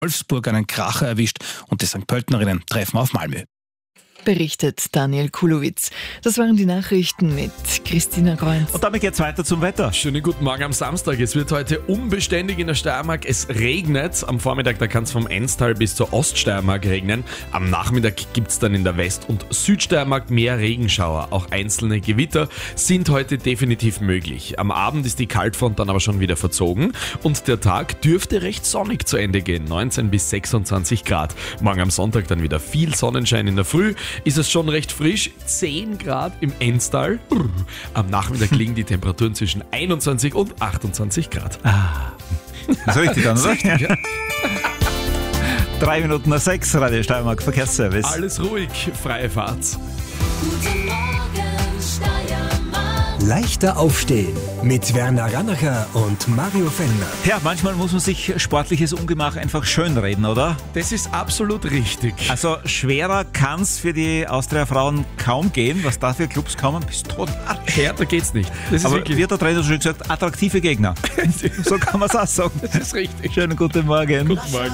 Wolfsburg einen Kracher erwischt und die St. Pöltenerinnen treffen auf Malmö. Berichtet Daniel Kulowitz. Das waren die Nachrichten mit Christina Kreuz. Und damit geht's weiter zum Wetter. Schönen guten Morgen am Samstag. Es wird heute unbeständig in der Steiermark. Es regnet. Am Vormittag, da kann es vom Enstal bis zur Oststeiermark regnen. Am Nachmittag gibt es dann in der West- und Südsteiermark mehr Regenschauer. Auch einzelne Gewitter sind heute definitiv möglich. Am Abend ist die Kaltfront dann aber schon wieder verzogen. Und der Tag dürfte recht sonnig zu Ende gehen. 19 bis 26 Grad. Morgen am Sonntag dann wieder viel Sonnenschein in der Früh. Ist es schon recht frisch, 10 Grad im Enstal. Am Nachmittag liegen die Temperaturen zwischen 21 und 28 Grad. Das ist richtig dann, oder? Ja. 3 Minuten nach 6, Radio Steiermark Verkehrsservice. Alles ruhig, freie Fahrt. Guten Morgen, Steiermark. Leichter aufstehen mit Werner Rannacher und Mario Fellner. Ja, manchmal muss man sich sportliches Ungemach einfach schönreden, oder? Das ist absolut richtig. Also schwerer kann's für die Austria-Frauen kaum gehen. Was da für Clubs kommen, bist tot. Härter geht's nicht. Das ist Aber wirklich, wie hat der Trainer schon gesagt, attraktive Gegner. So kann man es auch sagen. das ist richtig. Schönen guten Morgen. Guten Morgen.